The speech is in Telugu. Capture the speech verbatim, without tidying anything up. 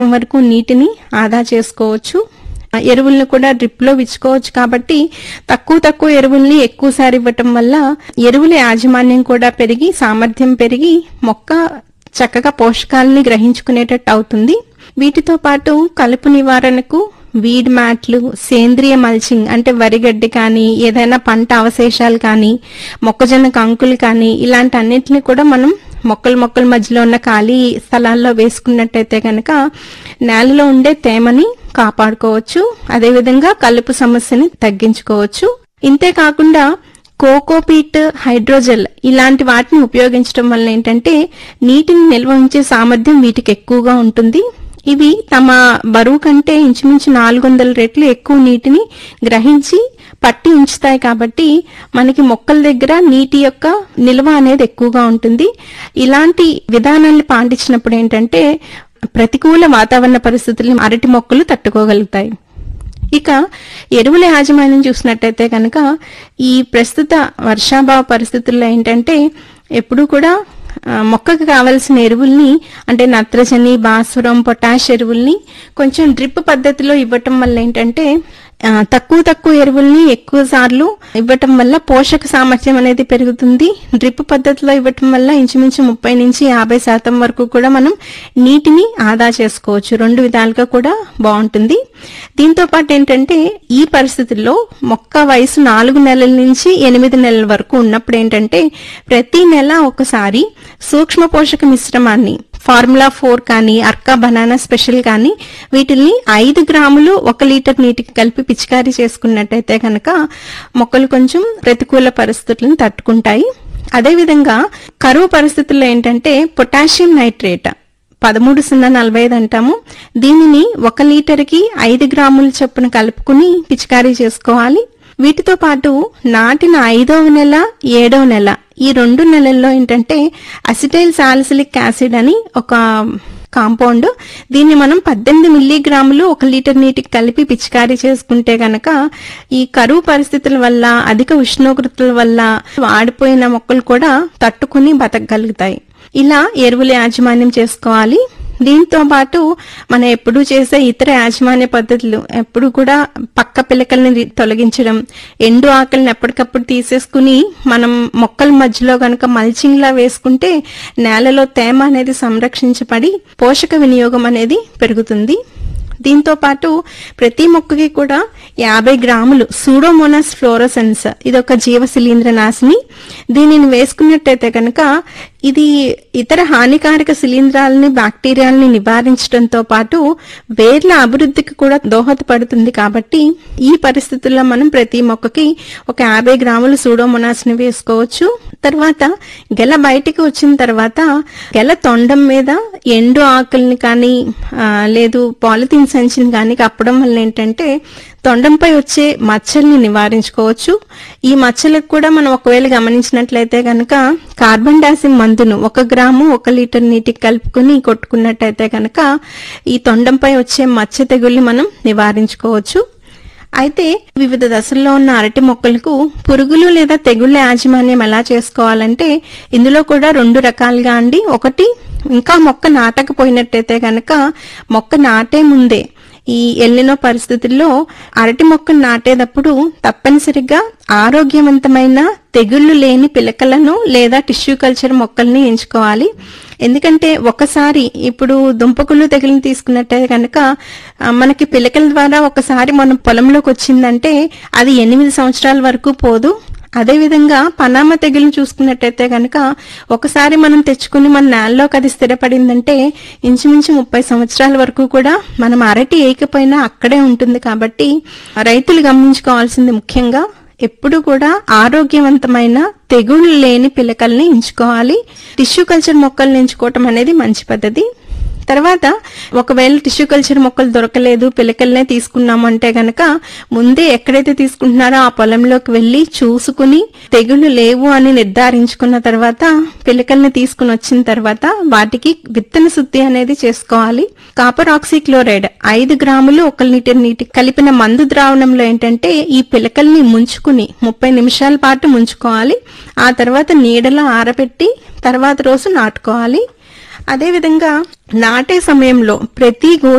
వరకు నీటిని ఆదా చేసుకోవచ్చు. ఎరువులను కూడా డ్రిప్ లో ఇచ్చుకోవచ్చు. కాబట్టి తక్కువ తక్కువ ఎరువుల్ని ఎక్కువసారి ఇవ్వటం వల్ల ఎరువుల యాజమాన్యం కూడా పెరిగి సామర్థ్యం పెరిగి మొక్క చక్కగా పోషకాలని గ్రహించుకునేటట్టు అవుతుంది. వీటితో పాటు కలుపు నివారణకు వీడ్ మ్యాట్లు, సేంద్రియ మల్చింగ్ అంటే వరిగడ్డి కానీ ఏదైనా పంట అవశేషాలు కానీ మొక్కజొన్న కంకులు కానీ ఇలాంటి అన్నిటిని కూడా మనం మొక్కల మొక్కల మధ్యలో ఉన్న ఖాళీ స్థలాల్లో వేసుకున్నట్టయితే కనుక నేలలో ఉండే తేమని కాపాడుకోవచ్చు. అదేవిధంగా కలుపు సమస్యని తగ్గించుకోవచ్చు. ఇంతే కాకుండా కోకోపీట్, హైడ్రోజెల్ ఇలాంటి వాటిని ఉపయోగించడం వల్ల ఏంటంటే నీటిని నిల్వ ఉంచే సామర్థ్యం వీటికి ఎక్కువగా ఉంటుంది. ఇవి తమ బరువు కంటే ఇంచుమించు నాలుగు వందల రెట్లు ఎక్కువ నీటిని గ్రహించి పట్టి ఉంచుతాయి. కాబట్టి మనకి మొక్కల దగ్గర నీటి యొక్క నిల్వ అనేది ఎక్కువగా ఉంటుంది. ఇలాంటి విధానాన్ని పాటించినప్పుడు ఏంటంటే ప్రతికూల వాతావరణ పరిస్థితులను అరటి మొక్కలు తట్టుకోగలుగుతాయి. ఇక ఎరువుల యాజమాన్యం చూసినట్టయితే కనుక ఈ ప్రస్తుత వర్షాభావ పరిస్థితుల్లో ఏంటంటే ఎప్పుడూ కూడా మొక్కకు కావలసిన ఎరువుల్ని అంటే నత్రజని, భాస్వరం, పొటాష్ ఎరువుల్ని కొంచెం డ్రిప్ పద్ధతిలో ఇవ్వటం వల్ల ఏంటంటే తక్కువ తక్కువ ఎరువుల్ని ఎక్కువ సార్లు ఇవ్వటం వల్ల పోషక సామర్థ్యం అనేది పెరుగుతుంది. డ్రిప్ పద్ధతిలో ఇవ్వటం వల్ల ఇంచుమించు ముప్పై నుంచి యాభై శాతం వరకు కూడా మనం నీటిని ఆదా చేసుకోవచ్చు. రెండు విధాలుగా కూడా బాగుంటుంది. దీంతో పాటు ఏంటంటే ఈ పరిస్థితుల్లో మొక్క వయసు నాలుగు నెలల నుంచి ఎనిమిది నెలల వరకు ఉన్నప్పుడు ఏంటంటే ప్రతి నెల ఒకసారి సూక్ష్మ పోషక మిశ్రమాన్ని ఫార్ములా ఫోర్ కానీ అర్కా బనానా స్పెషల్ కానీ వీటిల్ని ఐదు గ్రాములు ఒక లీటర్ నీటికి కలిపి పిచికారీ చేసుకున్నట్టయితే కనుక మొక్కలు కొంచెం ప్రతికూల పరిస్థితులను తట్టుకుంటాయి. అదేవిధంగా కరువు పరిస్థితుల్లో ఏంటంటే పొటాషియం నైట్రేట్ పదమూడు సున్నా నలభై ఐదు అంటాము. దీనిని ఒక లీటర్కి ఐదు గ్రాముల చొప్పున కలుపుకుని పిచికారీ చేసుకోవాలి. వీటితో పాటు నాటిన ఐదవ నెల, ఏడవ నెల ఈ రెండు నెలల్లో ఏంటంటే అసిటైల్ సాలిసిలిక్ యాసిడ్ అని ఒక కాంపౌండ్, దీన్ని మనం పద్దెనిమిది మిల్లీగ్రాములు ఒక లీటర్ నీటికి కలిపి పిచికారీ చేసుకుంటే గనక ఈ కరువు పరిస్థితుల వల్ల అధిక ఉష్ణోగ్రతల వల్ల వాడిపోయిన మొక్కలు కూడా తట్టుకుని బతకగలుగుతాయి. ఇలా ఎరువుల యాజమాన్యం చేసుకోవాలి. దీంతో పాటు మనం ఎప్పుడూ చేసే ఇతర యాజమాన్య పద్ధతులు ఎప్పుడు కూడా పక్క పిలకల్ని తొలగించడం, ఎండు ఆకులను ఎప్పటికప్పుడు తీసేసుకుని మనం మొక్కల మధ్యలో గనక మల్చింగ్ లా వేసుకుంటే నేలలో తేమ అనేది సంరక్షించబడి పోషక వినియోగం అనేది పెరుగుతుంది. దీంతో పాటు ప్రతి మొక్కకి కూడా యాభై గ్రాములు సూడోమోనాస్ ఫ్లోరోసెన్స్ ఇదొక జీవ శిలీంద్ర నాశిని, దీనిని వేసుకున్నట్టయితే కనుక ఇది ఇతర హానికారక శిలీంధ్రాలని, బ్యాక్టీరియాలని నివారించడంతో పాటు వేర్ల అభివృద్ధికి కూడా దోహదపడుతుంది. కాబట్టి ఈ పరిస్థితుల్లో మనం ప్రతి మొక్కకి ఒక యాభై గ్రాములు సూడోమోనాస్ ని వేసుకోవచ్చు. తర్వాత గెల బయటికి వచ్చిన తర్వాత గెల తొండం మీద ఎండు ఆకుల్ని కానీ లేదు పాలిథిన్ సంచిని కానీ కప్పడం వల్ల ఏంటంటే తొండంపై వచ్చే మచ్చల్ని నివారించుకోవచ్చు. ఈ మచ్చలకు కూడా మనం ఒకవేళ గమనించినట్లయితే కనుక కార్బన్ డాసిమ్ మందును ఒక గ్రాము ఒక లీటర్ నీటికి కలుపుకుని కొట్టుకున్నట్టయితే కనుక ఈ తొండంపై వచ్చే మచ్చ తెగుల్ని మనం నివారించుకోవచ్చు. అయితే వివిధ దశల్లో ఉన్న అరటి మొక్కలకు పురుగులు లేదా తెగుళ్ల యాజమాన్యం ఎలా చేసుకోవాలంటే ఇందులో కూడా రెండు రకాలుగా అండి. ఒకటి, ఇంకా మొక్క నాటకపోయినట్టయితే కనుక మొక్క నాటే ముందే ఈ ఎల్నినో పరిస్థితుల్లో అరటి మొక్కను నాటేటప్పుడు తప్పనిసరిగా ఆరోగ్యవంతమైన తెగుళ్లు లేని పిలకలను లేదా టిష్యూ కల్చర్ మొక్కల్ని ఎంచుకోవాలి. ఎందుకంటే ఒకసారి ఇప్పుడు దుంపకుళ్ళు తెగులను తీసుకున్నట్టే కనుక మనకి పిలకల ద్వారా ఒకసారి మనం పొలంలోకి వచ్చిందంటే అది ఎనిమిది సంవత్సరాల వరకు పోదు. అదేవిధంగా పనామ తెగులు చూసుకున్నట్టయితే కనుక ఒకసారి మనం తెచ్చుకుని మన నేలలోకి అది స్థిరపడిందంటే ఇంచుమించు ముప్పై సంవత్సరాల వరకు కూడా మనం అరటి ఏకపోయినా అక్కడే ఉంటుంది. కాబట్టి రైతులు గమనించుకోవాల్సింది ముఖ్యంగా ఎప్పుడు కూడా ఆరోగ్యవంతమైన తెగుళ్లు లేని పిలకల్ని ఎంచుకోవాలి. టిష్యూ కల్చర్ మొక్కల్ని ఎంచుకోవటం అనేది మంచి పద్ధతి. తర్వాత ఒకవేళ టిష్యూ కల్చర్ మొక్కలు దొరకలేదు, పిలకల్నే తీసుకున్నాము అంటే గనక ముందే ఎక్కడైతే తీసుకుంటున్నారో ఆ పొలంలోకి వెళ్లి చూసుకుని తెగుళ్లు లేవు అని నిర్ధారించుకున్న తర్వాత పిలకల్ని తీసుకుని వచ్చిన తర్వాత వాటికి విత్తన శుద్ధి అనేది చేసుకోవాలి. కాపర్ ఆక్సీక్లోరైడ్ ఐదు గ్రాములు ఒక లీటర్ నీటికి కలిపిన మందు ద్రావణంలో ఏంటంటే ఈ పిలకల్ని ముంచుకుని ముప్పై నిమిషాల పాటు ముంచుకోవాలి. ఆ తర్వాత నీడలో ఆరబెట్టి తర్వాత రోజు నాటుకోవాలి. అదేవిధంగా నాటే సమయంలో ప్రతి గో